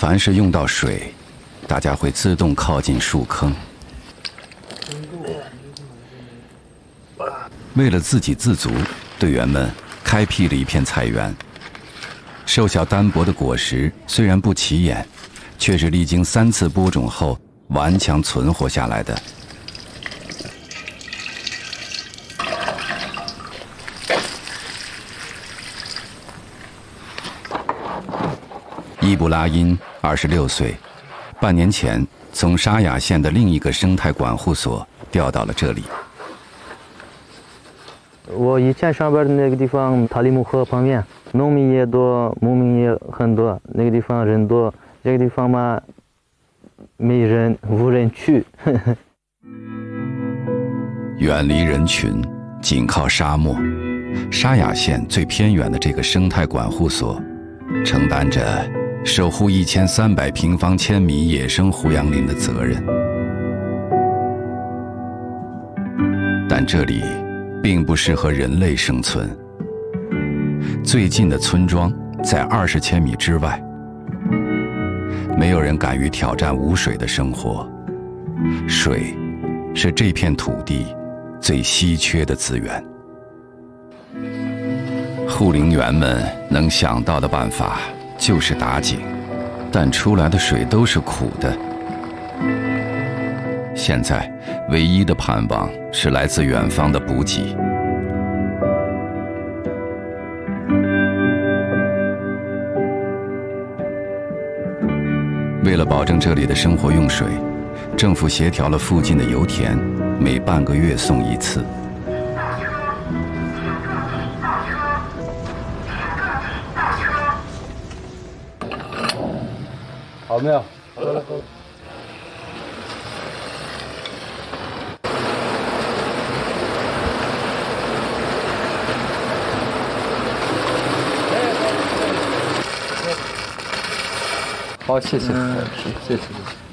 凡是用到水，大家会自动靠近树坑。为了自给自足，队员们开辟了一片菜园。瘦小单薄的果实虽然不起眼，却是历经3次播种后顽强存活下来的。伊布拉因26岁，半年前从沙雅县的另一个生态管护所调到了这里。 我以前上班的那个地方，塔里木河旁边，农民也多，牧民也很多，那个地方人多。这个地方嘛，没人，无人去。 远离人群，紧靠沙漠，沙雅县最偏远的这个生态管护所，承担着守护1300平方千米野生胡杨林的责任。但这里并不适合人类生存。最近的村庄在20千米之外，没有人敢于挑战无水的生活。水是这片土地最稀缺的资源。护林员们能想到的办法就是打井，但出来的水都是苦的。现在唯一的盼望是来自远方的补给。为了保证这里的生活用水，政府协调了附近的油田，每半个月送一次。 好没有？好了，够了。好，谢谢，谢谢。